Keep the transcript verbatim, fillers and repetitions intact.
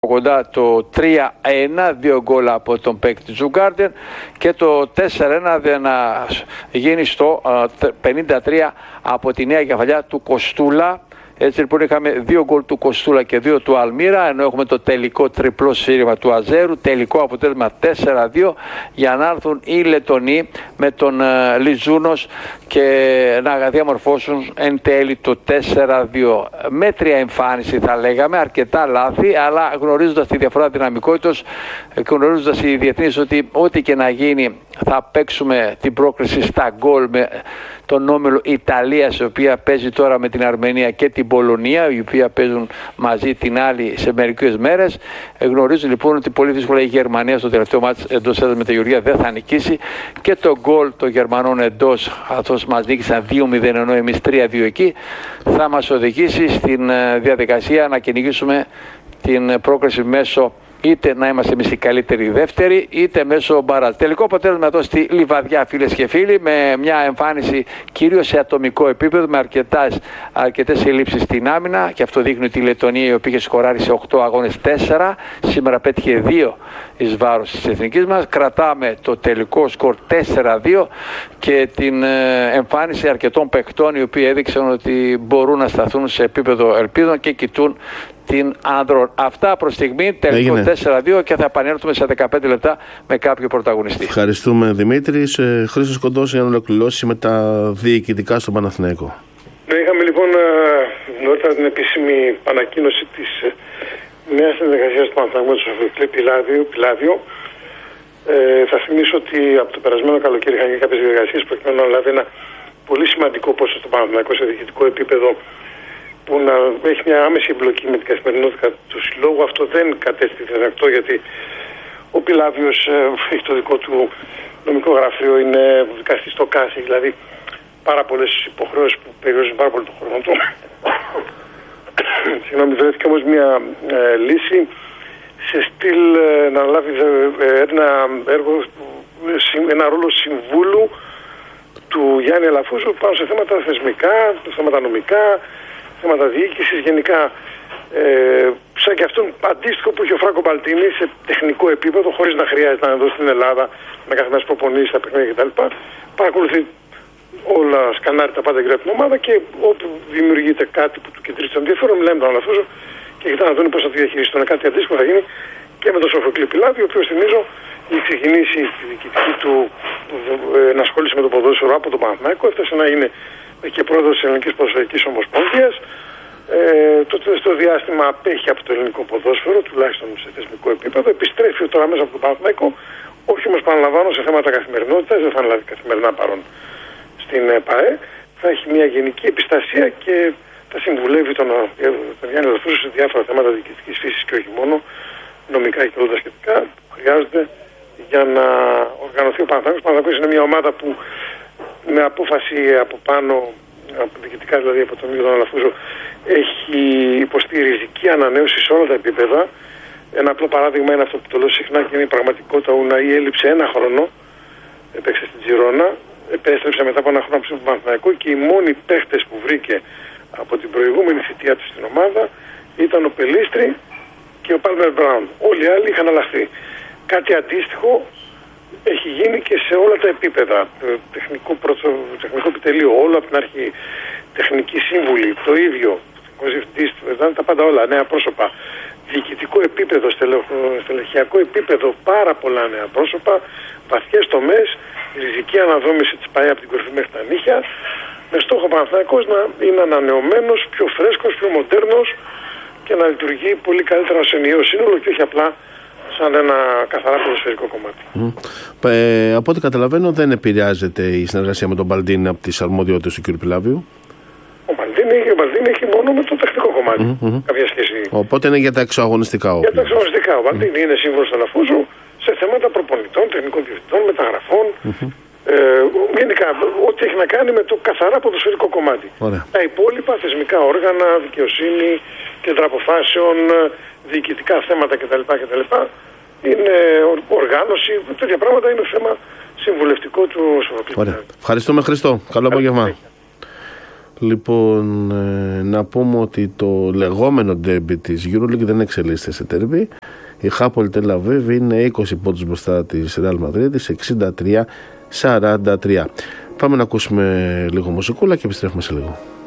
κοντά το τρία ένα, δύο γκολ από τον παίκτη του Τζουγκάρντεν και το τέσσερα ένα δεν γίνει στο πενήντα τρία από τη νέα κεφαλιά του Κοστούλα. Έτσι λοιπόν είχαμε δύο γκολ του Κοστούλα και δύο του Αλμύρα, ενώ έχουμε το τελικό τριπλό σφύριγμα του Αζέρου, τελικό αποτέλεσμα τέσσερα δύο για να έρθουν οι Λετονοί με τον uh, Λιζούνος και να διαμορφώσουν εν τέλει το τέσσερα δύο. Μέτρια εμφάνιση θα λέγαμε, αρκετά λάθη, αλλά γνωρίζοντας τη διαφορά δυναμικότητας, γνωρίζοντας οι διεθνείς ότι ό,τι και να γίνει θα παίξουμε την πρόκριση στα γκολ με τον όμιλο Ιταλίας, η οποία παίζει τώρα με την Αρμενία και την Πολωνία, οι οποία παίζουν μαζί την άλλη σε μερικές μέρες. Γνωρίζουν λοιπόν ότι πολύ δύσκολα η Γερμανία στο τελευταίο μάτς εντός έδρας με τη Γεωργία δεν θα νικήσει και το γκολ των Γερμανών εντός, καθώς μας νίκησαν δύο μηδέν ενώ εμείς τρία δύο εκεί, θα μας οδηγήσει στην διαδικασία να κυνηγήσουμε την πρόκριση μέσω είτε να είμαστε εμείς οι καλύτεροι δεύτεροι, είτε μέσω μπαράζ. Τελικό αποτέλεσμα εδώ στη Λιβαδιά, φίλες και φίλοι, με μια εμφάνιση κυρίως σε ατομικό επίπεδο, με αρκετές, αρκετές ελλείψεις στην άμυνα, και αυτό δείχνει ότι η Λετωνία, η οποία είχε σκοράρει σε οκτώ αγώνες τέσσερα, σήμερα πέτυχε δύο εις βάρος της εθνικής μας. Κρατάμε το τελικό σκορ τέσσερα δύο και την εμφάνιση αρκετών παιχτών, οι οποίοι έδειξαν ότι μπορούν να σταθούν σε επίπεδο ελπίδων και κοιτούν την άνδρων. Αυτά προς στιγμή, τελικό τέσσερα δύο και θα επανέλθουμε σε δεκαπέντε λεπτά με κάποιο πρωταγωνιστή. Ευχαριστούμε, Δημήτρη. Ε, Χρήστος Κοντός για να ολοκληρώσει με τα διοικητικά στον Παναθηναϊκό. Ναι, είχαμε λοιπόν νωρίτερα την επίσημη ανακοίνωση της νέας συνεργασίας του Παναθηναϊκού με το Σοφοκλή Πιλάδιο. Ε, θα θυμίσω ότι από το περασμένο καλοκαίρι είχαν γίνει κάποιες διεργασίες προκειμένου να λάβει ένα πολύ σημαντικό ποσό στο Παναθηναϊκό σε διοικητικό επίπεδο, που να έχει μια άμεση εμπλοκή με την καθημερινότητα του συλλόγου. Αυτό δεν κατέστη δυνατό, γιατί ο Πιλάδιος ε, έχει το δικό του νομικό γραφείο, είναι δικαστής στο ΚΑΣ, δηλαδή πάρα πολλές υποχρεώσεις που περιορίζουν πάρα πολύ τον χρόνο του. Συγγνώμη, βρέθηκε όμως μια ε, λύση σε στυλ ε, να λάβει ε, ένα έργο, ένα ρόλο συμβούλου του Γιάννη Αλαφούζου πάνω σε θέματα θεσμικά, θέματα νομικά, θέματα διοίκησης γενικά, ε, σαν και αυτόν αντίστοιχο που είχε ο Φράνκο Μπαλτίνη σε τεχνικό επίπεδο, χωρίς να χρειάζεται να είναι εδώ στην Ελλάδα να κάθε μέρα προπονήσει τα παιχνίδια κτλ. Παρακολουθεί όλα, σκανάρει τα πάντα για την ομάδα, και όπου δημιουργείται κάτι που του κεντρίζει το ενδιαφέρον, μιλάμε με τον Αλαφούζο και κοιτάνε να δουν πώς θα το διαχειριστούν. Κάτι αντίστοιχο θα γίνει και με τον Σοφοκλή Πιλάδιο, ο οποίος, θυμίζω, έχει ξεκινήσει τη διοικητική του ε, να ασχολήσει με το ποδόσφαιρο από τον Παναθηναϊκό, έφτασε να είναι και πρόεδρος της Ελληνικής Ποδοσφαιρικής Ομοσπονδίας. Ε, το τελευταίο διάστημα απέχει από το ελληνικό ποδόσφαιρο, τουλάχιστον σε θεσμικό επίπεδο. Επιστρέφει τώρα μέσα από το Παναθηναϊκό, όχι όμως, παραλαμβάνω, σε θέματα καθημερινότητας, δεν θα είναι δηλαδή καθημερινά παρόν στην ΠΑΕ. Θα έχει μια γενική επιστασία και θα συμβουλεύει τον, τον Γιάννη Αλαφούζο σε διάφορα θέματα διοικητικής φύσης και όχι μόνο, νομικά και όλα τα σχετικά που χρειάζονται για να οργανωθεί ο Παναθηναϊκός. Ο Παναθηναϊκός είναι μια ομάδα που με απόφαση από πάνω, από διοικητικά δηλαδή από τον ίδιο τον Αλαφούζο, έχει υποστεί ριζική ανανέωση σε όλα τα επίπεδα. Ένα απλό παράδειγμα είναι αυτό που το λέω συχνά και είναι η πραγματικότητα. Ο Ουναή έλειψε ένα χρόνο, έπαιξε στην Τζιρόνα, επέστρεψε μετά από ένα χρόνο από τον Παναθηναϊκό και οι μόνοι παίχτες που βρήκε από την προηγούμενη θητεία του στην ομάδα ήταν ο Πελίστρη και ο Πάλμερ Μπράουν. Όλοι οι άλλοι είχαν αλλάχθει. Κάτι αντίστοιχο έχει γίνει και σε όλα τα επίπεδα. Το τεχνικό, πρωτο, τεχνικό επιτελείο, όλο από την αρχή, τεχνική σύμβουλη, το ίδιο, ο διευθυντής, τα πάντα όλα, νέα πρόσωπα, διοικητικό επίπεδο, στελεχειακό επίπεδο, πάρα πολλά νέα πρόσωπα, βαθιές τομές, ριζική αναδόμηση της ΠΑΕ από την κορυφή μέχρι τα νύχια, με στόχο ο Παναθηναϊκός να είναι ανανεωμένος, πιο φρέσκος, πιο μοντέρνος και να λειτουργεί πολύ καλύτερα ως ενιαίο σύνολο και όχι απλά σαν ένα καθαρά ποδοσφαιρικό κομμάτι. Mm. Ε, από ό,τι καταλαβαίνω, δεν επηρεάζεται η συνεργασία με τον Μπαλντίνη από τις αρμοδιότητες του κ. Πιλάδιου. Ο Μπαλντίνη, ο Μπαλντίνη έχει μόνο με το τεχνικό κομμάτι. Mm-hmm. Κάποια σχέση. Οπότε είναι για τα εξωαγωνιστικά. Για τα εξωαγωνιστικά. Ο Μπαλντίνη mm-hmm. είναι σύμβουλος του Αλαφούζου σε θέματα προπονητών, τεχνικών διευθυντών, μεταγραφών. Mm-hmm. Ε, γενικά, ό,τι έχει να κάνει με το καθαρά ποδοσφαιρικό κομμάτι. Ωραία. Τα υπόλοιπα θεσμικά όργανα, δικαιοσύνη, κέντρα αποφάσεων, διοικητικά θέματα κτλ. κτλ. Είναι οργάνωση, τέτοια πράγματα είναι θέμα συμβουλευτικό του Σοφοκλή. Ωραία. Ευχαριστούμε, Χριστό. Καλό απόγευμα. Λοιπόν, ε, να πούμε ότι το λεγόμενο ντέρμπι της EuroLeague δεν εξελίσσεται σε ντέρμπι. Η Χάπολ Τελ Αβίβ είναι είκοσι πόντους μπροστά της Ρεάλ Μαδρίτης, εξήντα τρία σαράντα τρία. Πάμε να ακούσουμε λίγο μουσικούλα και επιστρέφουμε σε λίγο.